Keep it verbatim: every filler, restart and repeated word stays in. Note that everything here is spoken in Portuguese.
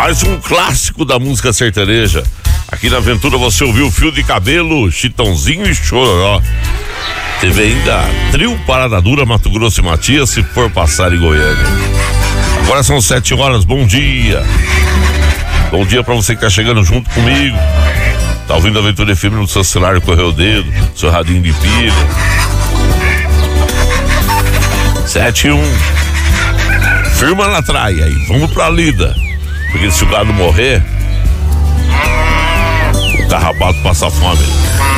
Mais um clássico da música sertaneja. Aqui na Aventura você ouviu Fio de Cabelo, Chitãozinho e Chororó. Teve ainda Trio Parada Dura, Mato Grosso e Matias, Se For Passar em Goiânia. Agora são sete horas, bom dia. Bom dia pra você que tá chegando junto comigo. Tá ouvindo a Aventura F M no seu celular, correu o dedo, seu radinho de pilha. Sete e um. Firma na traia aí, vamos pra lida. Porque se o gado morrer, o carrapato passa fome.